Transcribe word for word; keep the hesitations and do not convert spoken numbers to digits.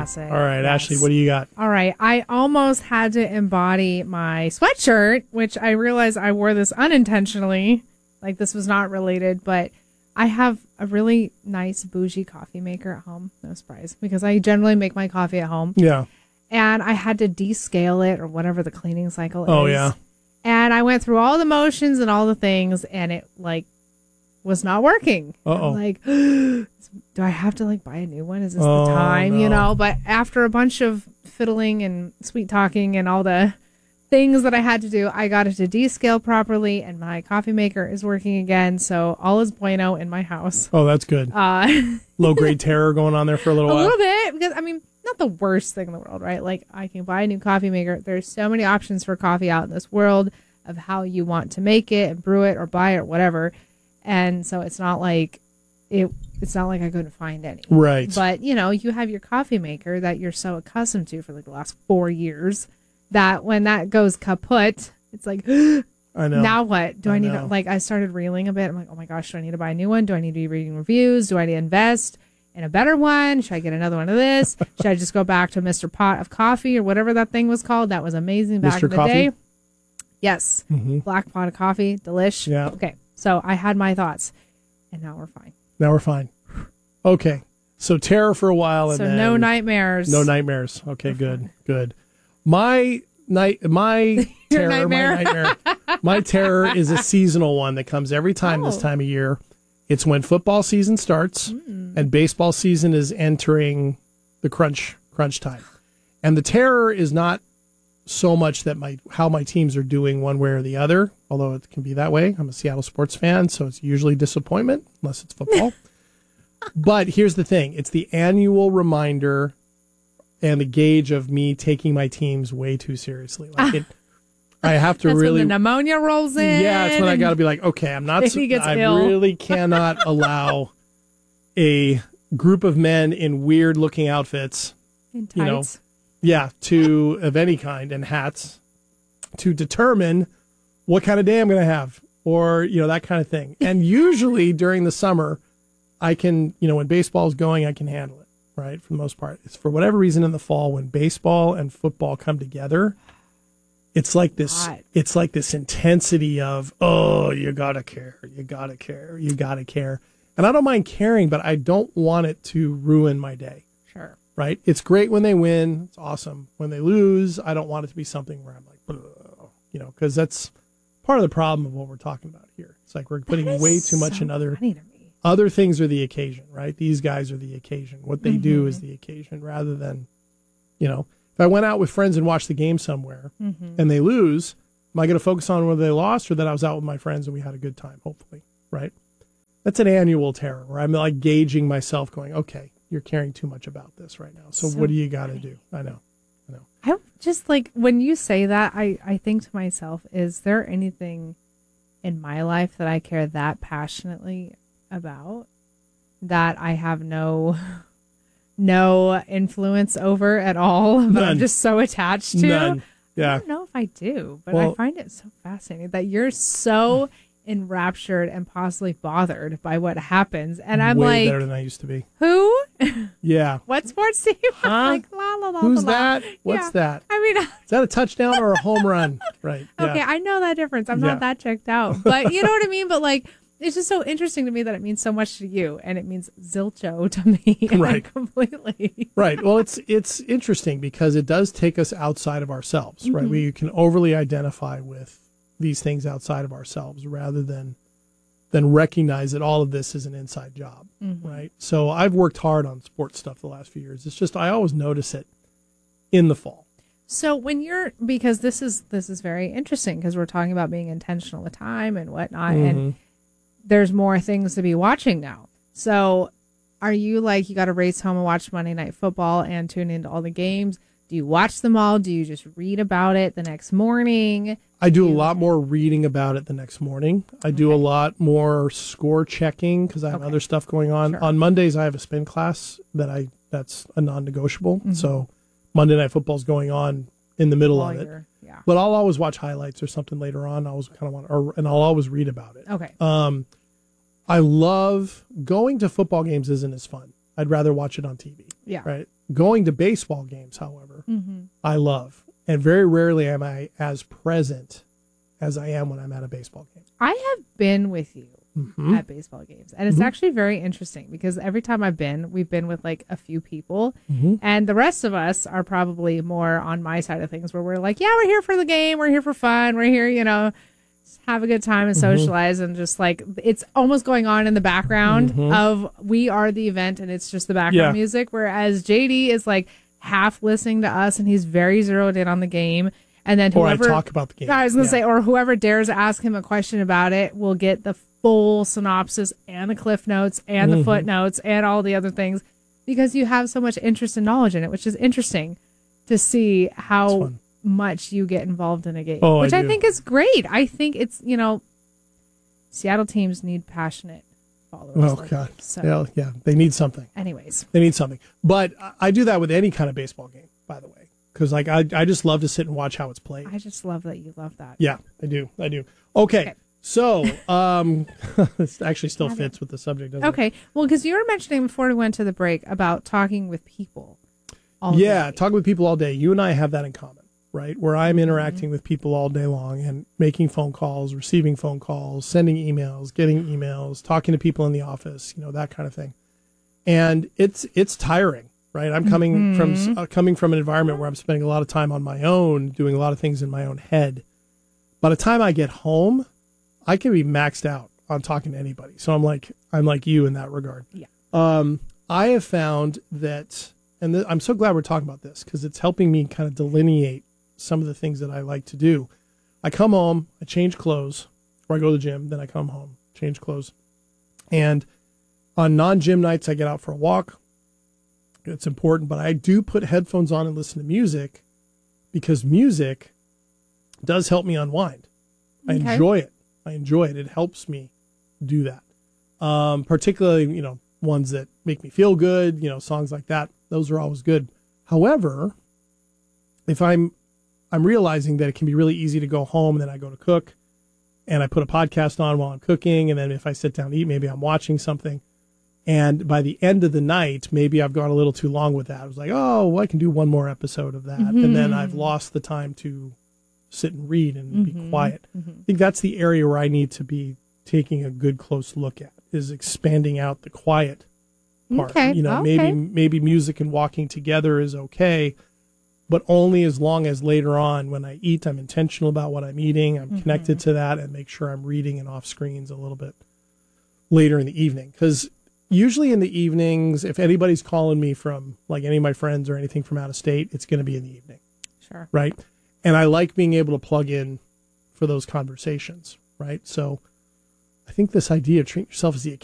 classic. All right, yes. Ashley, what do you got? All right. I almost had to embody my sweatshirt, which I realized I wore this unintentionally. Like this was not related, but I have a really nice bougie coffee maker at home. No surprise, because I generally make my coffee at home. Yeah. And I had to descale it or whatever the cleaning cycle is. Oh, yeah. And I went through all the motions and all the things, and it like was not working. Uh-oh. I'm like, do I have to like buy a new one? Is this Oh, the time? no. You know, but after a bunch of fiddling and sweet talking and all the things that I had to do, I got it to descale properly, and my coffee maker is working again. So all is bueno in my house. Oh, that's good. Uh, Low grade terror going on there for a little a while. little bit, because I mean, not the worst thing in the world, right? Like I can buy a new coffee maker. There's so many options for coffee out in this world of how you want to make it and brew it or buy it or whatever. And so it's not like it it's not like I couldn't find any. Right. But, you know, you have your coffee maker that you're so accustomed to for like the last four years that when that goes kaput, it's like, I know. now what? Do I, I need know. to, like, I started reeling a bit. I'm like, oh my gosh, do I need to buy a new one? Do I need to be reading reviews? Do I need to invest in a better one? Should I get another one of this? Should I just go back to Mister Pot of Coffee or whatever that thing was called? That was amazing back Mister in the Coffee? day. Yes. Mhm. Black Pot of Coffee. Delish. Yeah. Okay. So I had my thoughts, and now we're fine. Now we're fine. Okay. So terror for a while, and So then no nightmares. no nightmares. Okay, good, good. My night, my terror, nightmare? my nightmare, my terror is a seasonal one that comes every time this Oh. time of year. It's when football season starts Mm. and baseball season is entering the crunch crunch time, and the terror is not so much that my how my teams are doing one way or the other, although it can be that way. I'm a Seattle sports fan, so it's usually disappointment unless it's football. But here's the thing. It's the annual reminder and the gauge of me taking my teams way too seriously. Like it, I have to That's really... when the pneumonia rolls in. Yeah, it's when I and- got to be like, okay, I'm not... Then he gets I ill. really cannot allow a group of men in weird-looking outfits, in you know, tights. yeah, to of any kind, and hats, to determine what kind of day I'm going to have, or, you know, that kind of thing. And usually during the summer, I can, you know, when baseball's going, I can handle it, right, for the most part. It's for whatever reason in the fall, when baseball and football come together, it's like this, Hot. it's like this intensity of, oh, you got to care, you got to care, you got to care. And I don't mind caring, but I don't want it to ruin my day. Sure. Right? It's great when they win. It's awesome. When they lose, I don't want it to be something where I'm like, "Ugh," you know, because that's part of the problem of what we're talking about here. It's like we're putting That is way too much so in other funny to me. other things are the occasion, right? These guys are the occasion. What they do Mm-hmm. is the occasion rather than, you know, if I went out with friends and watched the game somewhere Mm-hmm. and they lose, am I going to focus on whether they lost or that I was out with my friends and we had a good time, hopefully, right? That's an annual terror where I'm like gauging myself going, okay, you're caring too much about this right now. So, So what do you got to funny. do? I know. I know. I just like when you say that, I, I think to myself, is there anything in my life that I care that passionately about that I have no no influence over at all, but None. I'm just so attached to? None. I Yeah. don't know if I do, but Well- I find it so fascinating that you're so enraptured and possibly bothered by what happens. And I'm way like, better than I used to be. who? Yeah. What sports team? Huh? like, la, la, la, Who's la, la. that? What's Yeah. that? I mean, Is that a touchdown or a home run? Right. Yeah. okay, I know that difference. I'm Yeah. not that checked out. But you know what I mean? But like, it's just so interesting to me that it means so much to you and it means zilcho to me. And Right. completely. Right. Well, it's it's interesting because it does take us outside of ourselves, right? Mm-hmm. We can overly identify with these things outside of ourselves rather than than recognize that all of this is an inside job, Mm-hmm. right? So I've worked hard on sports stuff the last few years. It's just I always notice it in the fall. So when you're, because this is this is very interesting because we're talking about being intentional with time and whatnot, and there's more things to be watching now. So are you like, you got to race home and watch Monday Night Football and tune into all the games? Do you watch them all? Do you just read about it the next morning? I do a You- lot more reading about it the next morning. I do a lot more score checking because I have Okay. other stuff going on. Sure. On Mondays, I have a spin class that I that's a non-negotiable. Mm-hmm. So Monday Night Football's going on in the middle While of it. you're- yeah. But I'll always watch highlights or something later on. I always kind of want, or, and I'll always read about it. Okay. Um, I love going to football games. Isn't as fun. I'd rather watch it on T V. Yeah. Right. Going to baseball games, however, Mm-hmm. I love. And very rarely am I as present as I am when I'm at a baseball game. I have been with you Mm-hmm. at baseball games, and it's Mm-hmm. actually very interesting because every time I've been, we've been with like a few people, Mm-hmm. and the rest of us are probably more on my side of things, where we're like, yeah, we're here for the game, we're here for fun, we're here, you know, just have a good time and Mm-hmm. socialize, and just like it's almost going on in the background Mm-hmm. of we are the event, and it's just the background Yeah. music. Whereas J D is like half listening to us, and he's very zeroed in on the game. And then Or I whoever talk about the game. I was gonna Yeah. say, or whoever dares ask him a question about it will get the full synopsis and the cliff notes and Mm-hmm. the footnotes and all the other things, because you have so much interest and knowledge in it, which is interesting to see how fun. much you get involved in a game, Oh, I which I, do. think is great. I think it's, you know, Seattle teams need passionate followers. Oh, like God. you. So, Yeah, yeah, they need something. anyways, They need something. But I- I do that with any kind of baseball game, by the way. Because like I, I just love to sit and watch how it's played. I just love that you love that. Yeah, I do. I do. Okay. Okay. So, um, this actually still Have it. fits with the subject, doesn't it? Okay. Well, because you were mentioning before we went to the break about talking with people. All Yeah, day. talking with people all day. You and I have that in common, right? Where I'm interacting with people all day long and making phone calls, receiving phone calls, sending emails, getting emails, talking to people in the office, you know, that kind of thing. And it's it's tiring, right? I'm coming from uh, coming from an environment where I'm spending a lot of time on my own, doing a lot of things in my own head. By the time I get home, I can be maxed out on talking to anybody. So I'm like I'm like you in that regard. Yeah. Um, I have found that, and th- I'm so glad we're talking about this because it's helping me kind of delineate some of the things that I like to do. I come home, I change clothes, or I go to the gym, then I come home, change clothes. And on non-gym nights, I get out for a walk. It's important, but I do put headphones on and listen to music because music does help me unwind. I Okay. enjoy it. I enjoy it. It helps me do that. Um, particularly, you know, ones that make me feel good, you know, songs like that. Those are always good. However, if I'm, I'm realizing that it can be really easy to go home and then I go to cook and I put a podcast on while I'm cooking. And then if I sit down to eat, maybe I'm watching something. And by the end of the night, maybe I've gone a little too long with that. I was like, oh, well, I can do one more episode of that. And then I've lost the time to sit and read and be quiet. I think that's the area where I need to be taking a good close look at, is expanding out the quiet part. Okay, You know, okay. maybe maybe music and walking together is okay, but only as long as later on when I eat, I'm intentional about what I'm eating. I'm connected to that and make sure I'm reading and off screens a little bit later in the evening. Because usually in the evenings, if anybody's calling me from like any of my friends or anything from out of state, it's going to be in the evening. Sure. Right. And I like being able to plug in for those conversations. Right. So I think this idea of treat yourself as the